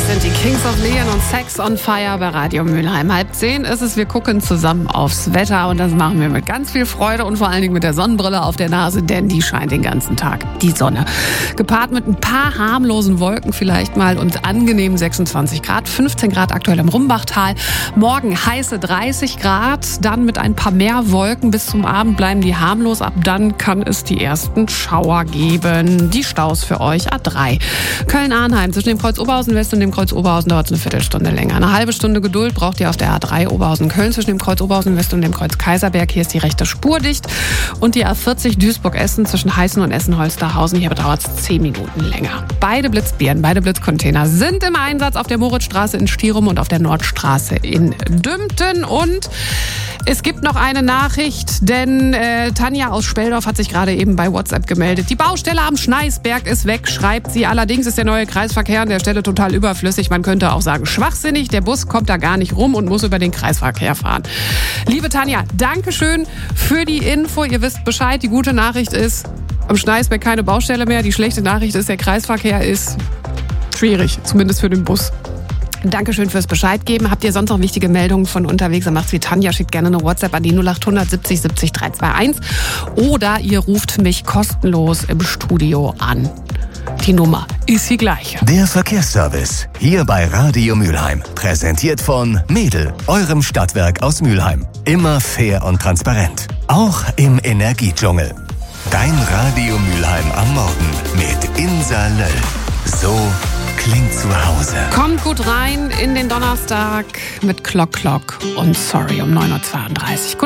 sind die Kings of Leon und Sex on Fire bei Radio Mülheim. 9:30 ist es, wir gucken zusammen aufs Wetter und das machen wir mit ganz viel Freude und vor allen Dingen mit der Sonnenbrille auf der Nase, denn die scheint den ganzen Tag, die Sonne. Gepaart mit ein paar harmlosen Wolken vielleicht mal und angenehmen 26 Grad, 15 Grad aktuell im Rumbachtal. Morgen heiße 30 Grad, dann mit ein paar mehr Wolken. Bis zum Abend bleiben die harmlos, ab dann kann es die ersten Schauer geben. Die Staus für euch A3. Köln-Arnheim zwischen dem Kreuz Oberhausen West und dem Kreuz Oberhausen dauert es eine Viertelstunde länger. Eine halbe Stunde Geduld braucht ihr auf der A3 Oberhausen-Köln zwischen dem Kreuz Oberhausen West und dem Kreuz Kaiserberg. Hier ist die rechte Spur dicht. Und die A40 Duisburg-Essen zwischen Heißen und Essen-Holsterhausen. Hier dauert es 10 Minuten länger. Beide Blitzbieren, beide Blitzcontainer sind im Einsatz auf der Moritzstraße in Stirum und auf der Nordstraße in Dümpten. Und es gibt noch eine Nachricht, denn Tanja aus Speldorf hat sich gerade eben bei WhatsApp gemeldet. Die Baustelle am Schneisberg ist weg, schreibt sie. Allerdings ist der neue Kreisverkehr an der Stelle total überflüssig. Man könnte auch sagen schwachsinnig. Der Bus kommt da gar nicht rum und muss über den Kreisverkehr fahren. Liebe Tanja, Dankeschön für die Info. Ihr wisst Bescheid. Die gute Nachricht ist, am Schneisberg keine Baustelle mehr. Die schlechte Nachricht ist, der Kreisverkehr ist schwierig, zumindest für den Bus. Dankeschön fürs Bescheid geben. Habt ihr sonst noch wichtige Meldungen von unterwegs, dann macht's wie Tanja, schickt gerne eine WhatsApp an die 0800 70 70 321 oder ihr ruft mich kostenlos im Studio an. Die Nummer ist die gleiche. Der Verkehrsservice hier bei Radio Mülheim. Präsentiert von Mädel, eurem Stadtwerk aus Mülheim. Immer fair und transparent. Auch im Energiedschungel. Dein Radio Mülheim am Morgen mit Insa Löll. So klingt zu Hause. Kommt gut rein in den Donnerstag mit Clock und Sorry um 9:32 Uhr.